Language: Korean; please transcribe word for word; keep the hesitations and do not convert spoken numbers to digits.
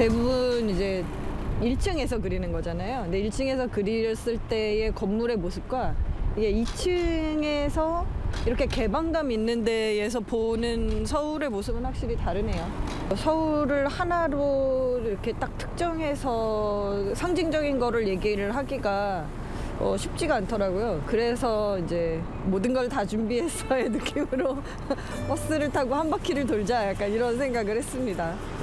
대부분 이제 일 층에서 그리는 거잖아요. 근데 일 층에서 그렸을 때의 건물의 모습과 이게 이 층에서 이렇게 개방감 있는 데에서 보는 서울의 모습은 확실히 다르네요. 서울을 하나로 이렇게 딱 특정해서 상징적인 거를 얘기를 하기가 어, 쉽지가 않더라고요. 그래서 이제 모든 걸 다 준비했어의 느낌으로 버스를 타고 한 바퀴를 돌자 약간 이런 생각을 했습니다.